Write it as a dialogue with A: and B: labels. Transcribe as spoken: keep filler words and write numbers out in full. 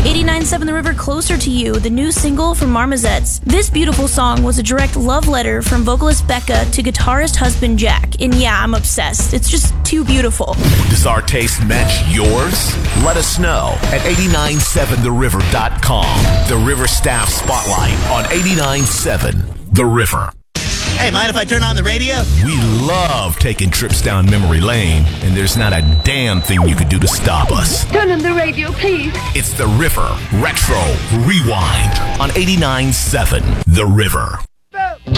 A: eighty-nine point seven The River Closer to You, the new single from Marmozets. This beautiful song was a direct love letter from vocalist Becca to guitarist husband Jack. And yeah, I'm obsessed. It's just too beautiful.
B: Does our taste match yours? Let us know at eight nine seven the river dot com. The River Staff Spotlight on eighty-nine point seven The River.
C: Hey, mind if I turn on the radio?
B: We love taking trips down memory lane, and there's not a damn thing you could do to stop us.
D: Turn on the radio, please.
B: It's The River Retro Rewind on eighty-nine point seven The River.